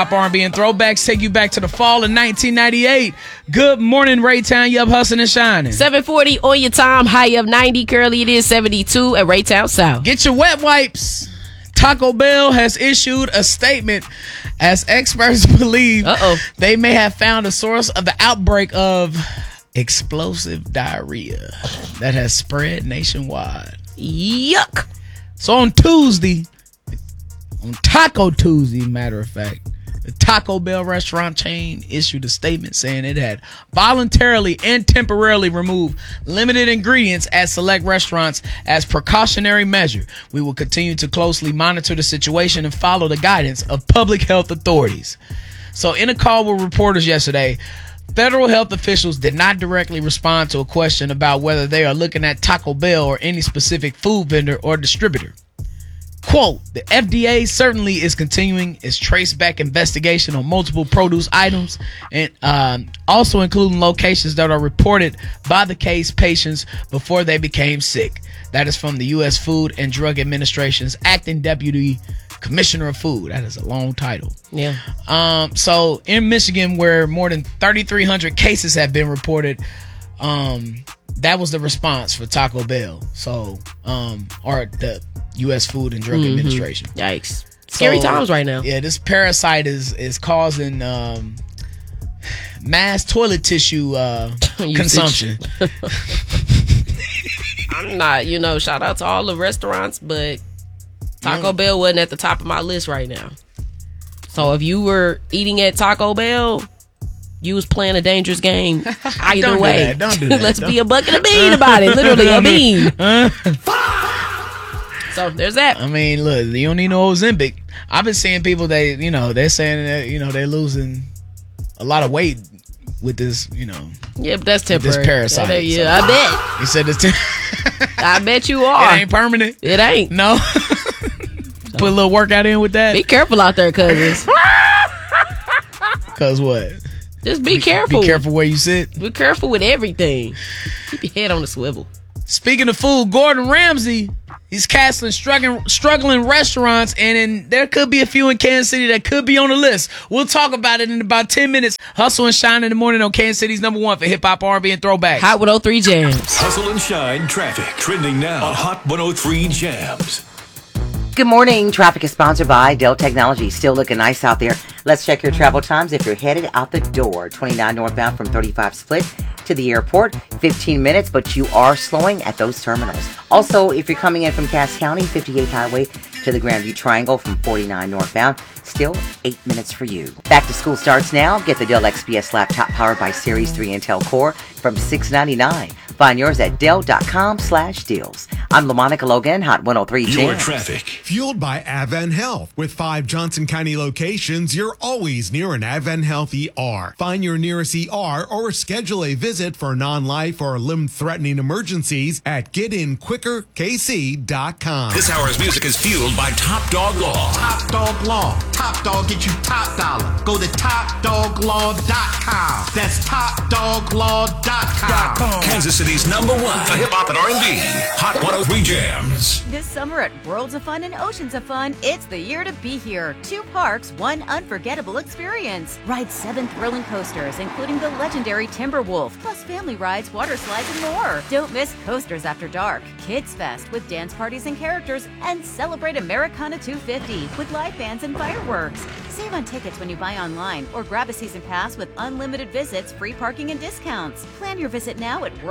Pop R&B and throwbacks take you back to the fall of 1998. Good morning, Raytown. You up hustling and shining. 740 on your time. High of 90. Currently, it is 72 at Raytown South. Get your wet wipes. Taco Bell has issued a statement as experts believe they may have found a source of the outbreak of explosive diarrhea that has spread nationwide. Yuck. So on Tuesday, on Taco Tuesday, matter of fact, the Taco Bell restaurant chain issued a statement saying it had voluntarily and temporarily removed limited ingredients at select restaurants as precautionary measure. We will continue to closely monitor the situation and follow the guidance of public health authorities. So in a call with reporters yesterday, federal health officials did not directly respond to a question about whether they are looking at Taco Bell or any specific food vendor or distributor. Quote, the FDA certainly is continuing its traceback investigation on multiple produce items and also including locations that are reported by the case patients before they became sick. That is from the U.S. Food and Drug Administration's acting deputy commissioner of food. That is a long title. Yeah. So in Michigan, where more than 3,300 cases have been reported, that was the response for Taco Bell. So, or the U.S. Food and Drug Administration. Yikes. Scary times right now. Yeah, this parasite is causing mass toilet tissue consumption. I'm not, shout out to all the restaurants, but Taco Bell wasn't at the top of my list right now. So if you were eating at Taco Bell, you was playing a dangerous game. Either way. Don't do that. Let's be a bucket of bean about it. Literally a bean. So there's that. I mean, look, you don't need no Ozempic. I've been seeing people they're saying that, they're losing a lot of weight with this, Yeah, but that's temporary. This parasite. Yeah, I bet. He said it's I bet you are. It ain't permanent. It ain't. No. Put a little workout in with that. Be careful out there, cousins. Cause what? Just be careful. Be careful where you sit. Be careful with everything. Keep your head on the swivel. Speaking of food, Gordon Ramsay, he's canceling struggling restaurants, and there could be a few in Kansas City that could be on the list. We'll talk about it in about 10 minutes. Hustle and Shine in the morning on Kansas City's number one for hip-hop, R&B, and throwbacks. Hot 103 Jams. Hustle and Shine traffic trending now on Hot 103 Jams. Good morning. Traffic is sponsored by Dell Technologies. Still looking nice out there. Let's check your travel times if you're headed out the door. 29 northbound from 35 Split to the airport. 15 minutes, but you are slowing at those terminals. Also, if you're coming in from Cass County, 58th Highway to the Grandview Triangle from 49 northbound, still 8 minutes for you. Back to school starts now. Get the Dell XPS laptop powered by Series 3 Intel Core from $699. Find yours at Dell.com/deals. I'm LaMonica Logan, Hot 103 Jams. Your traffic. Fueled by Advent Health. With 5 Johnson County locations, you're always near an Advent Health ER. Find your nearest ER or schedule a visit for non-life or limb-threatening emergencies at GetInQuickerKC.com. This hour's music is fueled by Top Dog Law. Top Dog Law. Top Dog get you top dollar. Go to TopDogLaw.com. That's TopDogLaw.com. Kansas City's number one for hip-hop and R&B. Hot 103 Jams. This summer at Worlds of Fun and Oceans of Fun, it's the year to be here. 2 parks, 1 unforgettable experience. Ride 7 thrilling coasters, including the legendary Timberwolf, plus family rides, water slides, and more. Don't miss Coasters After Dark, Kids Fest with dance parties and characters, and celebrate Americana 250 with live bands and fireworks. Save on tickets when you buy online or grab a season pass with unlimited visits, free parking, and discounts. Plan your visit now at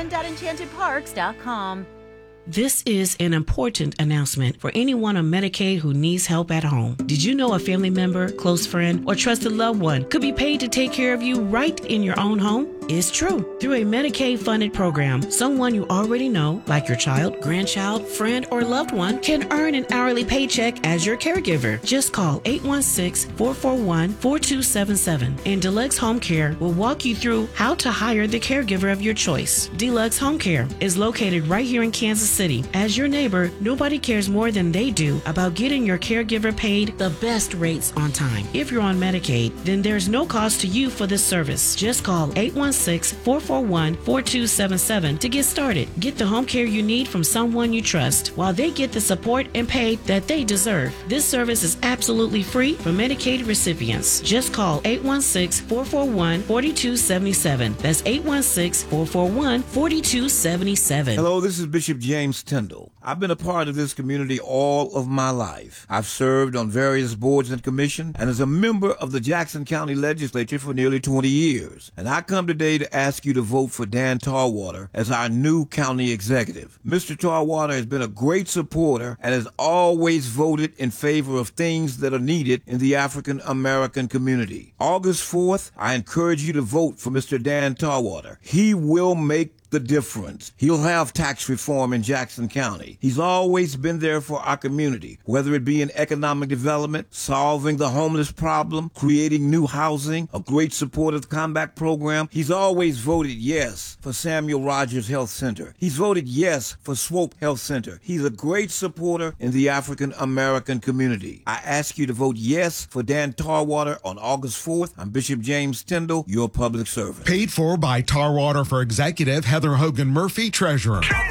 worldsoffun.enchantedparks.com. This is an important announcement for anyone on Medicaid who needs help at home. Did you know a family member, close friend, or trusted loved one could be paid to take care of you right in your own home? It's true. Through a Medicaid-funded program, someone you already know, like your child, grandchild, friend, or loved one, can earn an hourly paycheck as your caregiver. Just call 816-441-4277, and Deluxe Home Care will walk you through how to hire the caregiver of your choice. Deluxe Home Care is located right here in Kansas city. As your neighbor, nobody cares more than they do about getting your caregiver paid the best rates on time. If you're on Medicaid, then there's no cost to you for this service. Just call 816-441-4277 to get started. Get the home care you need from someone you trust while they get the support and pay that they deserve. This service is absolutely free for Medicaid recipients. Just call 816-441-4277. That's 816-441-4277. Hello, this is Bishop James Tyndall. I've been a part of this community all of my life. I've served on various boards and commissions and as a member of the Jackson County Legislature for nearly 20 years. And I come today to ask you to vote for Dan Tarwater as our new county executive. Mr. Tarwater has been a great supporter and has always voted in favor of things that are needed in the African American community. August 4th, I encourage you to vote for Mr. Dan Tarwater. He will make the difference. He'll have tax reform in Jackson County. He's always been there for our community, whether it be in economic development, solving the homeless problem, creating new housing, a great support of the combat program. He's always voted yes for Samuel Rogers Health Center. He's voted yes for Swope Health Center. He's a great supporter in the African American community. I ask you to vote yes for Dan Tarwater on August 4th. I'm Bishop James Tyndall, your public servant. Paid for by Tarwater for Executive, Heather Hogan Murphy, Treasurer.